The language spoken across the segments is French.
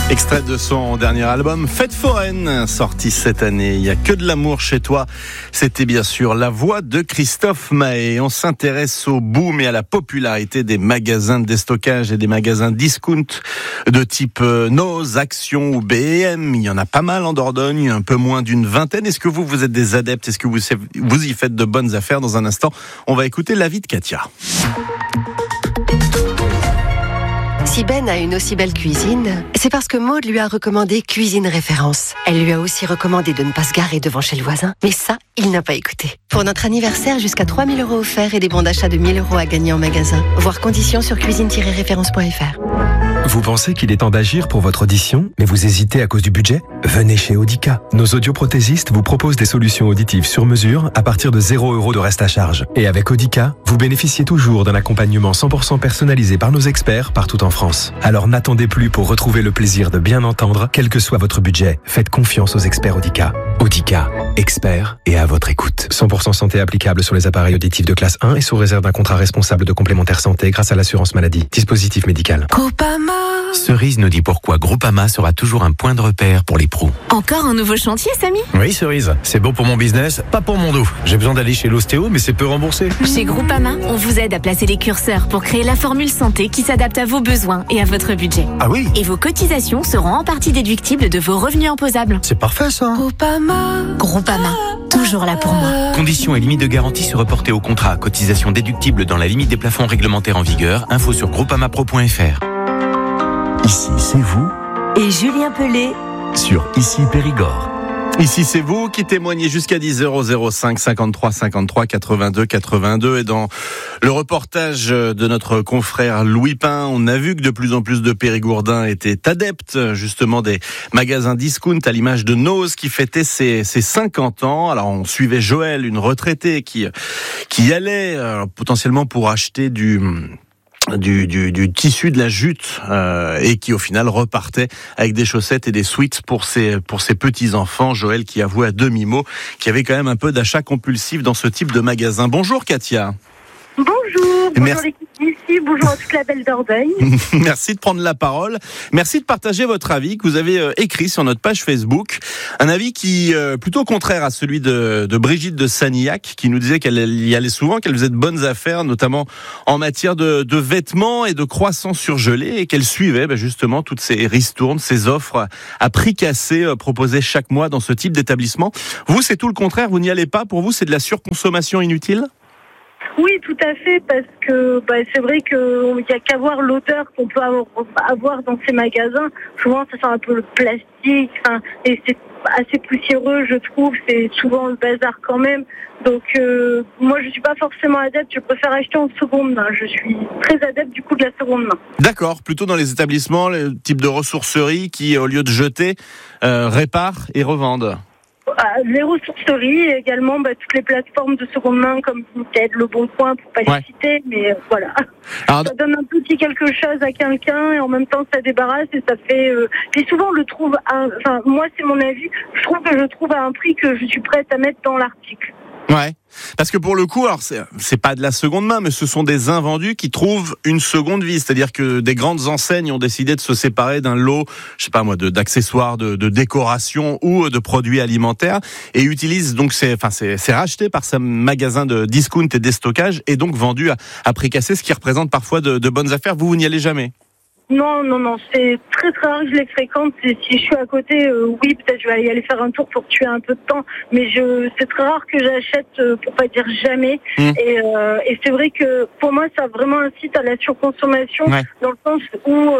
Extrait de son dernier album Fête foraine, sorti cette année. Il y a que de l'amour chez toi. C'était bien sûr la voix de Christophe Maé. On s'intéresse au boom et à la popularité des magasins de déstockage et des magasins discount de type Noz, Action ou B&M. Il y en a pas mal en Dordogne, un peu moins d'une vingtaine. Est-ce que vous êtes des adeptes? Est-ce que vous y faites de bonnes affaires? Dans un instant, on va écouter l'avis de Katia. Si Ben a une aussi belle cuisine, c'est parce que Maud lui a recommandé Cuisine Référence. Elle lui a aussi recommandé de ne pas se garer devant chez le voisin. Mais ça, il n'a pas écouté. Pour notre anniversaire, jusqu'à 3 000 € offerts et des bons d'achat de 1 000 € à gagner en magasin. Voir conditions sur cuisine-référence.fr. Vous pensez qu'il est temps d'agir pour votre audition, mais vous hésitez à cause du budget? Venez chez Audica. Nos audioprothésistes vous proposent des solutions auditives sur mesure à partir de 0 € de reste à charge. Et avec Audica, vous bénéficiez toujours d'un accompagnement 100% personnalisé par nos experts partout en France. Alors n'attendez plus pour retrouver le plaisir de bien entendre, quel que soit votre budget. Faites confiance aux experts Audica. Audica, experts et à votre écoute. 100% santé applicable sur les appareils auditifs de classe 1 et sous réserve d'un contrat responsable de complémentaire santé grâce à l'assurance maladie. Dispositif médical. Groupama. Cerise nous dit pourquoi Groupama sera toujours un point de repère pour les pros. Encore un nouveau chantier, Samy? Oui, Cerise, c'est bon pour mon business, pas pour mon dos. J'ai besoin d'aller chez l'ostéo, mais c'est peu remboursé. Chez Groupama, on vous aide à placer les curseurs pour créer la formule santé qui s'adapte à vos besoins et à votre budget. Ah oui? Et vos cotisations seront en partie déductibles de vos revenus imposables. C'est parfait ça. Groupama, toujours là pour moi. Conditions et limites de garantie se reporter au contrat. Cotisation déductible dans la limite des plafonds réglementaires en vigueur. Info sur groupamapro.fr. Ici, c'est vous et Julien Pelé sur Ici Périgord. Ici, c'est vous qui témoignez jusqu'à 10h 05 53 53 82 82. Et dans le reportage de notre confrère Louis Pain, on a vu que de plus en plus de Périgourdins étaient adeptes justement des magasins discount, à l'image de Noz qui fêtait ses 50 ans. Alors on suivait Joël, une retraitée qui allait potentiellement pour acheter du tissu de la jute et qui au final repartait avec des chaussettes et des sweats pour ses petits-enfants. Joël qui avouait à demi-mot qu'il y avait quand même un peu d'achat compulsif dans ce type de magasin. Bonjour Katia. Bonjour l'équipe d'ici, bonjour à toute la belle Dordogne. Merci de prendre la parole. Merci de partager votre avis que vous avez écrit sur notre page Facebook. Un avis qui plutôt contraire à celui de Brigitte de Sanillac, qui nous disait qu'elle y allait souvent, qu'elle faisait de bonnes affaires, notamment en matière de vêtements et de croissants surgelés, et qu'elle suivait justement toutes ces ristournes, ces offres à prix cassé proposées chaque mois dans ce type d'établissement. Vous, c'est tout le contraire, vous n'y allez pas. Pour vous, c'est de la surconsommation inutile ? Oui, tout à fait, parce que c'est vrai qu'il n'y a qu'à voir l'odeur qu'on peut avoir dans ces magasins. Souvent, ça sent un peu le plastique, et c'est assez poussiéreux, je trouve. C'est souvent le bazar quand même. Donc, moi, je suis pas forcément adepte. Je préfère acheter en seconde main. Je suis très adepte du coup de la seconde main. D'accord. Plutôt dans les établissements, le type de ressourcerie qui, au lieu de jeter, répare et revendent. Les ressourceries et également toutes les plateformes de seconde main comme Vinted, Le Bon Coin pour pas les citer, mais voilà. Alors, ça donne un petit quelque chose à quelqu'un et en même temps ça débarrasse et ça fait. Et souvent on le trouve, moi c'est mon avis, je trouve que je trouve à un prix que je suis prête à mettre dans l'article. Ouais, parce que pour le coup, alors c'est pas de la seconde main, mais ce sont des invendus qui trouvent une seconde vie. C'est-à-dire que des grandes enseignes ont décidé de se séparer d'un lot, je sais pas moi, d'accessoires, de décoration ou de produits alimentaires, et utilisent donc c'est racheté par ce magasin de discount et déstockage et donc vendu à prix cassé, ce qui représente parfois de bonnes affaires. Vous n'y allez jamais? Non, c'est très très rare que je les fréquente. Si je suis à côté, oui, peut-être je vais y aller faire un tour pour tuer un peu de temps, mais c'est très rare que j'achète, pour pas dire jamais. Et c'est vrai que pour moi, ça vraiment incite à la surconsommation, dans le sens où,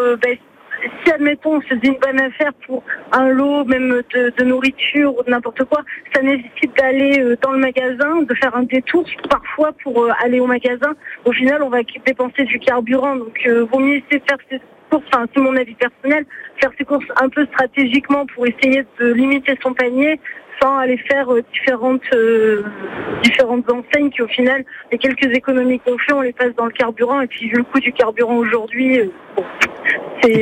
si admettons on se faisait une bonne affaire pour un lot, même de nourriture ou de n'importe quoi, ça nécessite d'aller dans le magasin, de faire un détour parfois pour aller au magasin. Au final, on va dépenser du carburant, donc vaut mieux essayer de faire ses courses, c'est mon avis personnel, faire ses courses un peu stratégiquement pour essayer de limiter son panier sans aller faire différentes enseignes qui au final, les quelques économies qu'on fait, on les passe dans le carburant et puis vu le coût du carburant aujourd'hui, c'est voilà.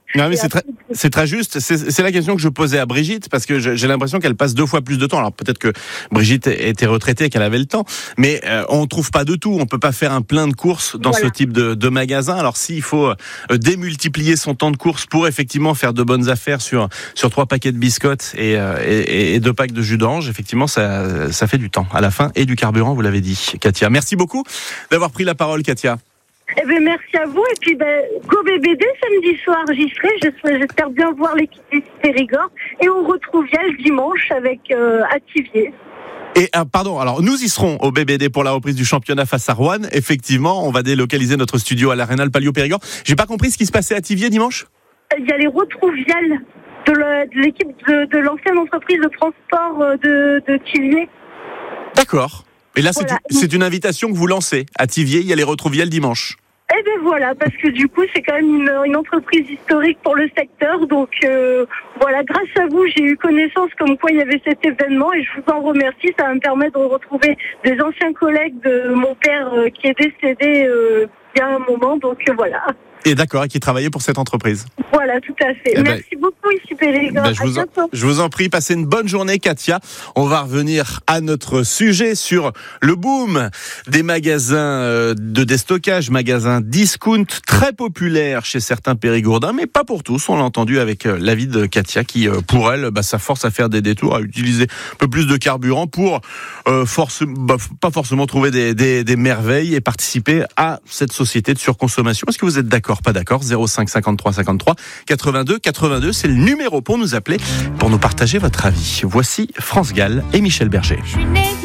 Non, mais c'est très juste. C'est la question que je posais à Brigitte, parce que j'ai l'impression qu'elle passe 2 fois plus de temps. Alors peut-être que Brigitte était retraitée, qu'elle avait le temps, mais on trouve pas de tout. On peut pas faire un plein de courses dans ce type de magasin. Alors s'il faut démultiplier son temps de course pour effectivement faire de bonnes affaires sur 3 paquets de biscottes et 2 packs de jus d'orange, effectivement ça fait du temps à la fin et du carburant, vous l'avez dit, Katia. Merci beaucoup d'avoir pris la parole, Katia. Eh ben, merci à vous. Et puis, go BBD samedi soir, j'y serai. J'espère bien voir l'équipe du Périgord. Et on retrouve Vial dimanche avec Attivier. Et pardon, alors nous y serons au BBD pour la reprise du championnat face à Rouen. Effectivement, on va délocaliser notre studio à l'Arénal Palio Périgord. J'ai pas compris ce qui se passait à Attivier dimanche. Il y a les retrouviales de l'équipe de l'ancienne entreprise de transport de Thiviers. D'accord. Et là, voilà. c'est une invitation que vous lancez. À Thiviers, il y a les retrouviales dimanche. Eh bien voilà, parce que du coup, c'est quand même une entreprise historique pour le secteur. Donc voilà, grâce à vous, j'ai eu connaissance comme quoi il y avait cet événement et je vous en remercie. Ça va me permettre de retrouver des anciens collègues de mon père qui est décédé il y a un moment. Donc voilà. Et d'accord, et qui travaillait pour cette entreprise. Voilà, tout à fait. Merci beaucoup, ici Périgord. Je vous en prie, passez une bonne journée, Katia. On va revenir à notre sujet sur le boom des magasins de déstockage, magasins discount, très populaires chez certains Périgourdins, mais pas pour tous. On l'a entendu avec l'avis de Katia qui, pour elle, ça force à faire des détours, à utiliser un peu plus de carburant pour pas forcément trouver des merveilles et participer à cette société de surconsommation. Est-ce que vous êtes d'accord? Pas d'accord? 05 53 53 82 82, c'est le numéro pour nous appeler, pour nous partager votre avis. Voici France Gall et Michel Berger.